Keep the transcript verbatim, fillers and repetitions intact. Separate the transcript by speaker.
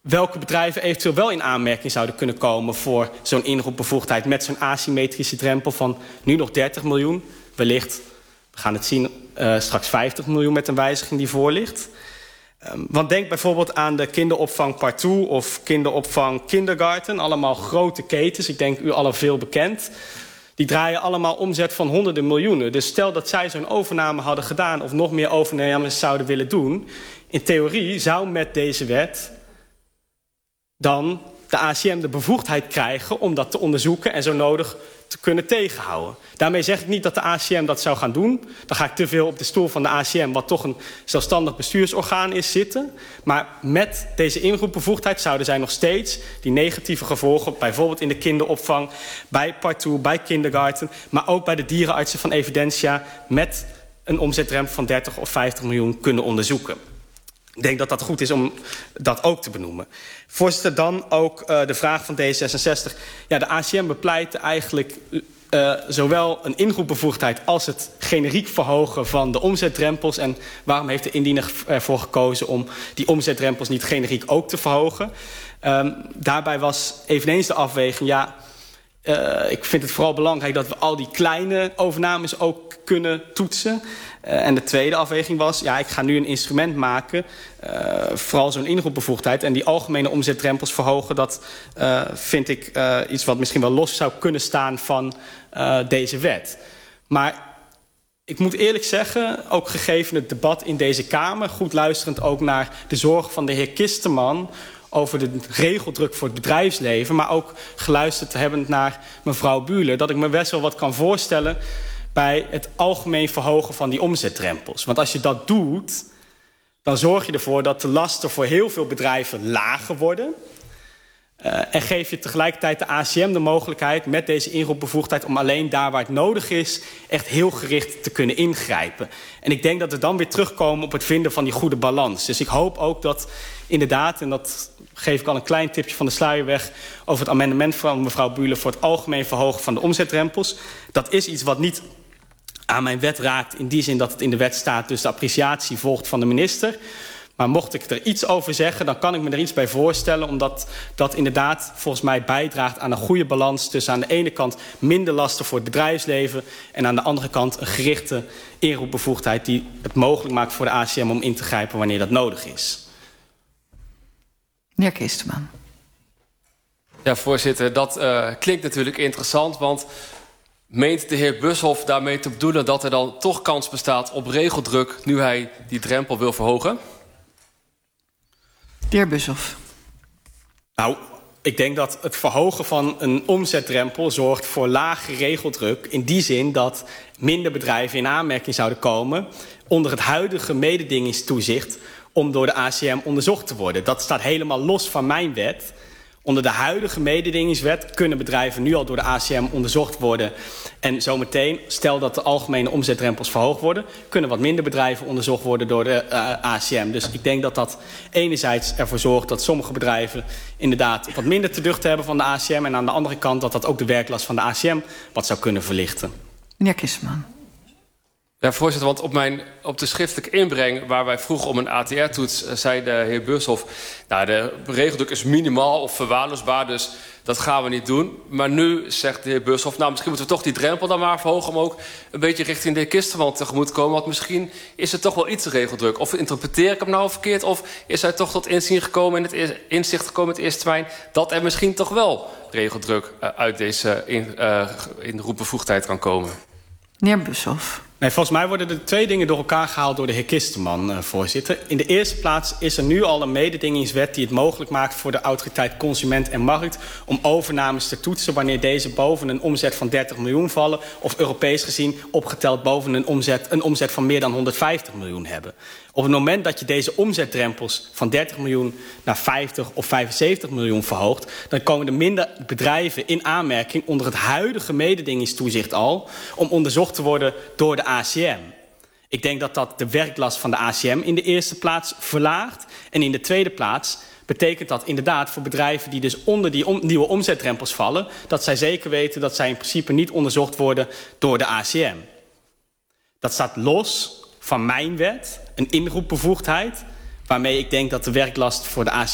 Speaker 1: welke bedrijven eventueel wel in aanmerking zouden kunnen komen voor zo'n inroepbevoegdheid met zo'n asymmetrische drempel van nu nog dertig miljoen. Wellicht, we gaan het zien, uh, straks vijftig miljoen met een wijziging die voor ligt. Um, want denk bijvoorbeeld aan de kinderopvang Partout of kinderopvang Kindergarten. Allemaal grote ketens, ik denk u allen veel bekend. Die draaien allemaal omzet van honderden miljoenen. Dus stel dat zij zo'n overname hadden gedaan of nog meer overnames zouden willen doen. In theorie zou met deze wet dan de A C M de bevoegdheid krijgen om dat te onderzoeken en zo nodig te kunnen tegenhouden. Daarmee zeg ik niet dat de A C M dat zou gaan doen. Dan ga ik te veel op de stoel van de A C M, wat toch een zelfstandig bestuursorgaan is, zitten. Maar met deze inroepbevoegdheid zouden zij nog steeds die negatieve gevolgen, bijvoorbeeld in de kinderopvang, bij Partout, bij Kindergarten, maar ook bij de dierenartsen van Evidentia, met een omzetdrempel van dertig of vijftig miljoen kunnen onderzoeken. Ik denk dat dat goed is om dat ook te benoemen. Voorzitter, dan ook uh, de vraag van D zesenzestig. Ja, de A C M bepleit eigenlijk uh, zowel een inroepbevoegdheid als het generiek verhogen van de omzetdrempels. En waarom heeft de indiener ervoor gekozen om die omzetdrempels niet generiek ook te verhogen? Um, daarbij was eveneens de afweging, ja, uh, ik vind het vooral belangrijk dat we al die kleine overnames ook kunnen toetsen. Uh, en de tweede afweging was, ja, ik ga nu een instrument maken, uh, vooral zo'n inroepbevoegdheid, en die algemene omzetdrempels verhogen, dat uh, vind ik uh, iets wat misschien wel los zou kunnen staan van uh, deze wet. Maar ik moet eerlijk zeggen, ook gegeven het debat in deze Kamer, goed luisterend ook naar de zorg van de heer Kisterman over de regeldruk voor het bedrijfsleven, maar ook geluisterd te hebben naar mevrouw Bühler, dat ik me best wel wat kan voorstellen bij het algemeen verhogen van die omzetdrempels. Want als je dat doet, dan zorg je ervoor dat de lasten voor heel veel bedrijven lager worden. Uh, en geef je tegelijkertijd de A C M de mogelijkheid met deze inroepbevoegdheid om alleen daar waar het nodig is echt heel gericht te kunnen ingrijpen. En ik denk dat we dan weer terugkomen op het vinden van die goede balans. Dus ik hoop ook dat inderdaad, en dat geef ik al een klein tipje van de sluier weg over het amendement van mevrouw Bühler voor het algemeen verhogen van de omzetdrempels. Dat is iets wat niet aan mijn wet raakt in die zin dat het in de wet staat, dus de appreciatie volgt van de minister. Maar mocht ik er iets over zeggen, dan kan ik me er iets bij voorstellen, omdat dat inderdaad volgens mij bijdraagt aan een goede balans tussen aan de ene kant minder lasten voor het bedrijfsleven en aan de andere kant een gerichte inroepbevoegdheid die het mogelijk maakt voor de A C M om in te grijpen wanneer dat nodig is.
Speaker 2: Meneer Kisterman.
Speaker 3: Ja, voorzitter, dat uh, klinkt natuurlijk interessant, want meent de heer Bushoff daarmee te bedoelen dat er dan toch kans bestaat op regeldruk nu hij die drempel wil verhogen?
Speaker 2: De heer Bushoff.
Speaker 1: Nou, ik denk dat het verhogen van een omzetdrempel zorgt voor lage regeldruk, in die zin dat minder bedrijven in aanmerking zouden komen onder het huidige mededingingstoezicht om door de A C M onderzocht te worden. Dat staat helemaal los van mijn wet. Onder de huidige mededingingswet kunnen bedrijven nu al door de A C M onderzocht worden. En zometeen, stel dat de algemene omzetdrempels verhoogd worden, kunnen wat minder bedrijven onderzocht worden door de uh, A C M. Dus ik denk dat dat enerzijds ervoor zorgt dat sommige bedrijven inderdaad wat minder te duchten hebben van de A C M. En aan de andere kant dat dat ook de werklast van de A C M wat zou kunnen verlichten.
Speaker 2: Meneer Kisterman.
Speaker 3: Ja, voorzitter, want op, mijn, op de schriftelijke inbreng waar wij vroegen om een A T R-toets, zei de heer Bushoff, nou, de regeldruk is minimaal of verwaarloosbaar, dus dat gaan we niet doen. Maar nu zegt de heer Bushoff, nou, misschien moeten we toch die drempel dan maar verhogen om ook een beetje richting de heer Kisterman tegemoet te komen, want misschien is er toch wel iets regeldruk. Of interpreteer ik hem nou verkeerd, of is hij toch tot inzien gekomen in het inzicht gekomen in het eerste termijn dat er misschien toch wel regeldruk uh, uit deze in, uh, inroepbevoegdheid kan komen?
Speaker 2: Meneer Bushoff.
Speaker 1: Nee, volgens mij worden er twee dingen door elkaar gehaald door de heer Kisterman, uh, voorzitter. In de eerste plaats is er nu al een mededingingswet die het mogelijk maakt voor de autoriteit Consument en Markt om overnames te toetsen wanneer deze boven een omzet van dertig miljoen vallen of Europees gezien opgeteld boven een omzet, een omzet van meer dan honderdvijftig miljoen hebben. Op het moment dat je deze omzetdrempels van dertig miljoen naar vijftig of vijfenzeventig miljoen verhoogt, dan komen er minder bedrijven in aanmerking onder het huidige mededingingstoezicht al om onderzocht te worden door de A C M. Ik denk dat dat de werklast van de A C M in de eerste plaats verlaagt. En in de tweede plaats betekent dat inderdaad voor bedrijven die dus onder die om, nieuwe omzetdrempels vallen, dat zij zeker weten dat zij in principe niet onderzocht worden door de A C M. Dat staat los van mijn wet, een inroepbevoegdheid, waarmee ik denk dat de werklast voor de A C